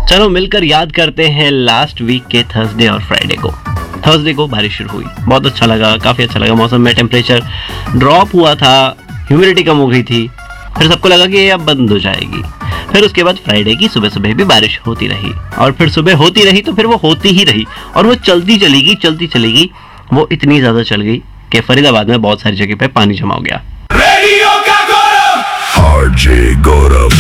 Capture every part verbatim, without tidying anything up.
चलो मिलकर याद करते हैं लास्ट वीक के थर्सडे और फ्राइडे को। थर्सडे को बारिश शुरू हुई, बहुत अच्छा लगा, काफी अच्छा लगा। मौसम में टेम्परेचर ड्रॉप हुआ था, ह्यूमिडिटी कम हो गई थी, फिर सबको लगा कि ये अब बंद हो जाएगी। फिर उसके बाद फ्राइडे की सुबह सुबह भी बारिश होती रही, और फिर सुबह होती रही तो फिर वो होती ही रही, और वो चलती चलेगी चलती चलेगी। वो इतनी ज्यादा चल गई कि फरीदाबाद में बहुत सारी जगह पे पानी जमा हो गया। रेडियो का गौरव, आरजे गौरव।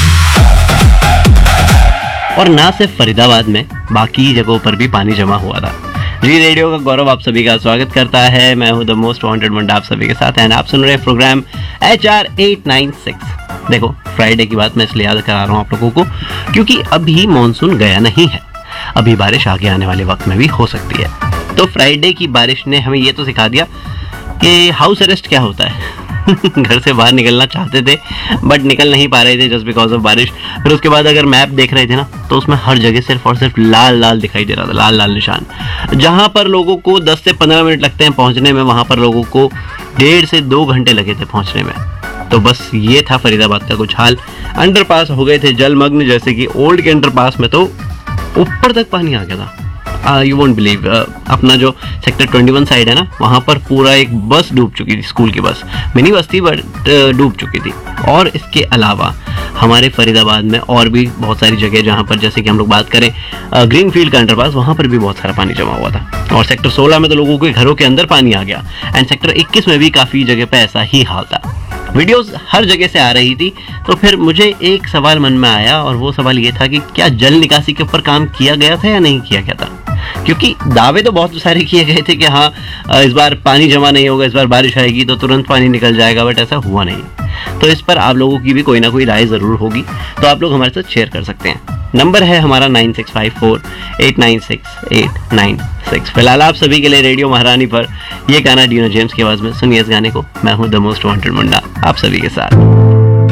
और ना सिर्फ फरीदाबाद में, बाकी जगहों पर भी पानी जमा हुआ था। जी रेडियो का गौरव आप सभी का स्वागत करता है। मैं हूं द मोस्ट वांटेड मुंडा आप सभी के साथ, एंड आप सुन रहे हैं programme H R eight nine six. देखो, फ्राइडे की बात मैं इसलिए याद करा रहा हूं आप लोगों को क्योंकि अभी मॉनसून गया नहीं है, अभी बारिश आगे आने वाले वक्त में भी हो सकती है। तो फ्राइडे की बारिश ने हमें ये तो सिखा दिया कि हाउस अरेस्ट क्या होता है। घर से बाहर निकलना चाहते थे बट निकल नहीं पा रहे थे जस्ट बिकॉज ऑफ बारिश। फिर उसके बाद अगर मैप देख रहे थे ना तो उसमें हर जगह सिर्फ और सिर्फ लाल लाल दिखाई दे रहा था, लाल लाल निशान। जहां पर लोगों को दस से पंद्रह मिनट लगते हैं पहुंचने में, वहां पर लोगों को डेढ़ से दो घंटे लगे थे पहुंचने में। तो बस ये था फरीदाबाद का कुछ हाल। अंडरपास हो गए थे जलमग्न, जैसे कि ओल्ड के अंडरपास में तो ऊपर तक पानी आ गया था। यू वोंट बिलीव, अपना जो सेक्टर इक्कीस साइड है ना, वहाँ पर पूरा एक बस डूब चुकी थी, स्कूल की बस, मिनी बस थी बट डूब चुकी थी। और इसके अलावा हमारे फरीदाबाद में और भी बहुत सारी जगह जहाँ पर, जैसे कि हम लोग बात करें ग्रीन फील्ड का अंडरपास, वहाँ पर भी बहुत सारा पानी जमा हुआ था। और सेक्टर सोलह में तो लोगों के घरों के अंदर पानी आ गया, एंड सेक्टर इक्कीस में भी काफ़ी जगह पर ऐसा ही हाल था। वीडियोस हर जगह से आ रही थी। तो फिर मुझे एक सवाल मन में आया, और वो सवाल ये था कि क्या जल निकासी के ऊपर काम किया गया था या नहीं किया गया था। क्योंकि दावे तो बहुत सारे किए गए थे कि हाँ इस बार पानी जमा नहीं होगा, इस बार बारिश आएगी तो तुरंत पानी निकल जाएगा, बट ऐसा हुआ नहीं। तो इस पर आप लोगों की भी कोई ना कोई राय ज़रूर होगी, तो आप लोग हमारे साथ शेयर कर सकते हैं। नंबर है हमारा nine six five four eight nine six eight nine six. फिलहाल आप सभी के लिए रेडियो महारानी पर ये गाना डीनो जेम्स की आवाज़ में सुनिए इस गाने को। मैं हूँ द मोस्ट वांटेड मुंडा आप सभी के साथ।